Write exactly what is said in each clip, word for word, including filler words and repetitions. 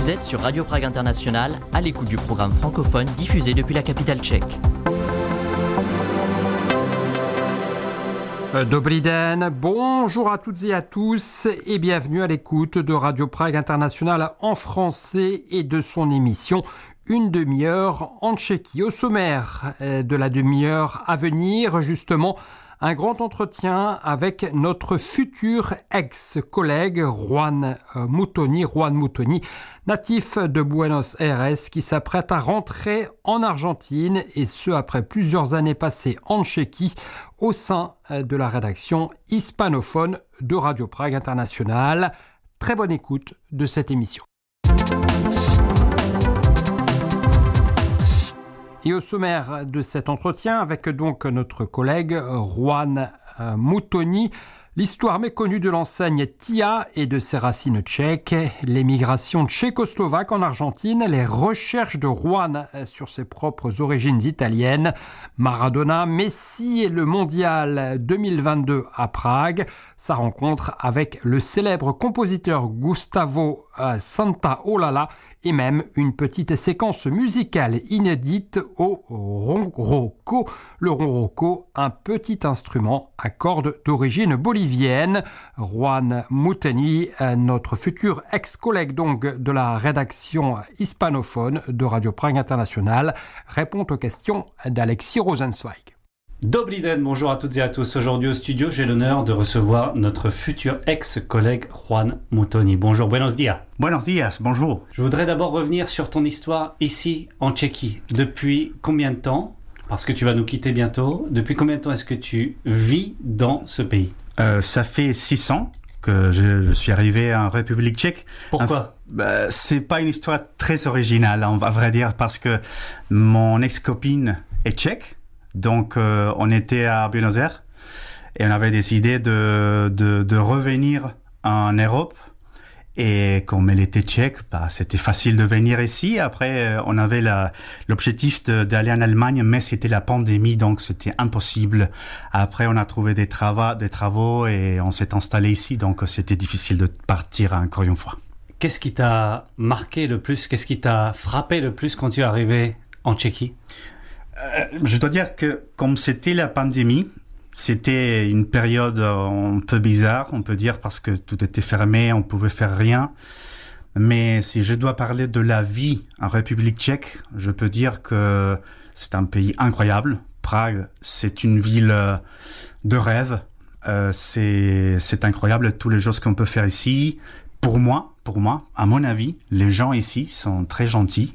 Vous êtes sur Radio Prague International, à l'écoute du programme francophone diffusé depuis la capitale tchèque. Dobrý den, bonjour à toutes et à tous et bienvenue à l'écoute de Radio Prague International en français et de son émission Une demi-heure en Tchéquie. Au sommaire de la demi-heure à venir, justement, un grand entretien avec notre futur ex-collègue Juan Muttoni, Juan Muttoni, natif de Buenos Aires, qui s'apprête à rentrer en Argentine, et ce après plusieurs années passées en Tchéquie, au sein de la rédaction hispanophone de Radio Prague International. Très bonne écoute de cette émission. Et au sommaire de cet entretien, avec donc notre collègue Juan Muttoni, l'histoire méconnue de l'enseigne Tia et de ses racines tchèques, l'émigration tchécoslovaque en Argentine, les recherches de Juan sur ses propres origines italiennes, Maradona, Messi et le mondial deux mille vingt-deux à Prague, sa rencontre avec le célèbre compositeur Gustavo Santaolalla, et même une petite séquence musicale inédite au ronroco. Le ronroco, un petit instrument à cordes d'origine bolivienne. Juan Muttoni, notre futur ex-collègue donc de la rédaction hispanophone de Radio Prague International, répond aux questions d'Alexis Rosenzweig. Dobrý den, bonjour à toutes et à tous. Aujourd'hui au studio, j'ai l'honneur de recevoir notre futur ex-collègue Juan Muttoni. Bonjour, buenos días. Buenos días, bonjour. Je voudrais d'abord revenir sur ton histoire ici en Tchéquie. Depuis combien de temps, parce que tu vas nous quitter bientôt, depuis combien de temps est-ce que tu vis dans ce pays ? euh, Ça fait six ans que je, je suis arrivé en République tchèque. Pourquoi ? Enfin, bah, c'est pas une histoire très originale, on va vrai dire, parce que mon ex-copine est tchèque. Donc, euh, on était à Buenos Aires et on avait décidé de, de, de revenir en Europe. Et comme elle était tchèque, bah, c'était facile de venir ici. Après, on avait la, l'objectif de, d'aller en Allemagne, mais c'était la pandémie, donc c'était impossible. Après, on a trouvé des travaux, des travaux et on s'est installé ici, donc c'était difficile de partir encore une fois. Qu'est-ce qui t'a marqué le plus ? Qu'est-ce qui t'a frappé le plus quand tu es arrivé en Tchéquie ? Euh, je dois dire que comme c'était la pandémie, c'était une période un peu bizarre, on peut dire, parce que tout était fermé, on pouvait faire rien. Mais si je dois parler de la vie en République tchèque, je peux dire que c'est un pays incroyable. Prague, c'est une ville de rêve. Euh, c'est, c'est incroyable toutes les choses qu'on peut faire ici. Pour moi, pour moi, à mon avis, les gens ici sont très gentils.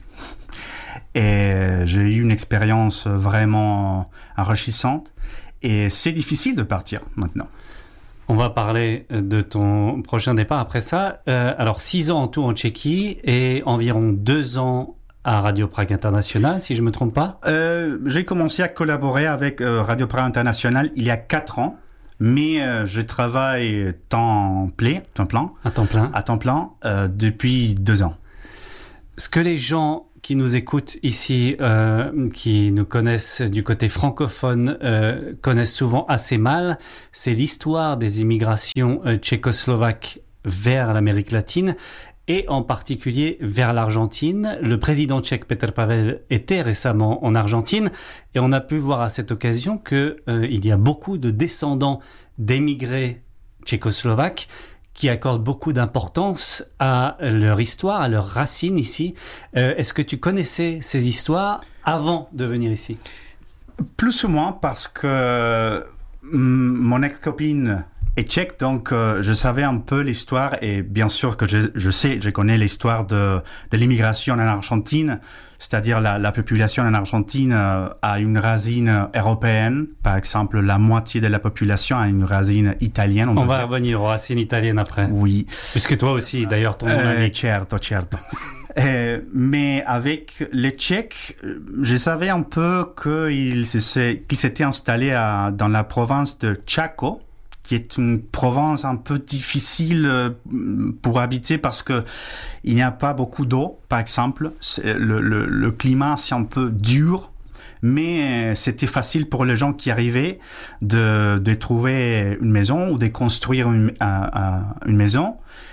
Et j'ai eu une expérience vraiment enrichissante. Et c'est difficile de partir maintenant. On va parler de ton prochain départ après ça. Euh, alors, six ans en tout en Tchéquie et environ deux ans à Radio Prague International, si je ne me trompe pas. Euh, j'ai commencé à collaborer avec euh, Radio Prague International il y a quatre ans. Mais euh, je travaille temps plein, temps plein, à temps plein, à temps plein euh, depuis deux ans. Ce que les gens qui nous écoutent ici, euh, qui nous connaissent du côté francophone, euh, connaissent souvent assez mal, c'est l'histoire des immigrations euh, tchécoslovaques vers l'Amérique latine et en particulier vers l'Argentine. Le président tchèque Petr Pavel était récemment en Argentine et on a pu voir à cette occasion que euh, il y a beaucoup de descendants d'émigrés tchécoslovaques qui accordent beaucoup d'importance à leur histoire, à leurs racines ici. Euh, est-ce que tu connaissais ces histoires avant de venir ici ? Plus ou moins, parce que mon ex-copine est tchèque, donc euh, je savais un peu l'histoire, et bien sûr que je, je sais, je connais l'histoire de, de l'immigration en Argentine, c'est-à-dire la, la population en Argentine euh, a une racine européenne. Par exemple, la moitié de la population a une racine italienne. On, on va dire. revenir aux racines italiennes après. Oui. Puisque toi aussi, d'ailleurs, ton nom euh, l'indique. Certo, certo. euh, mais avec les Tchèques, je savais un peu qu'ils s'étaient installés à, dans la province de Chaco, qui est une province un peu difficile pour habiter parce que il n'y a pas beaucoup d'eau, par exemple. Le, le, le climat, c'est un peu dur, mais c'était facile pour les gens qui arrivaient de, de trouver une maison ou de construire une, une maison.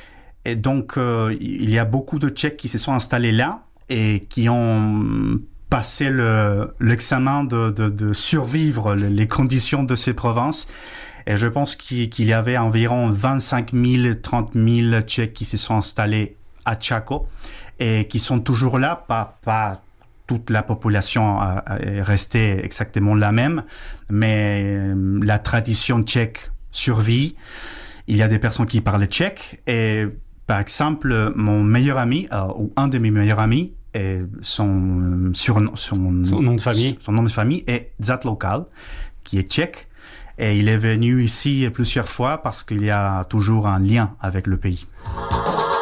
Et donc, euh, il y a beaucoup de Tchèques qui se sont installés là et qui ont passé le, l'examen de, de, de survivre les conditions de ces provinces. Et je pense qu'il, qu'il y avait environ vingt-cinq mille, trente mille Tchèques qui se sont installés à Chaco et qui sont toujours là, pas, pas toute la population est restée exactement la même, mais la tradition tchèque survit. Il y a des personnes qui parlent tchèque et, par exemple, mon meilleur ami, euh, ou un de mes meilleurs amis, et son, surnom, son, son nom de famille, son nom de famille est Zatlokal, qui est tchèque. Et il est venu ici plusieurs fois parce qu'il y a toujours un lien avec le pays.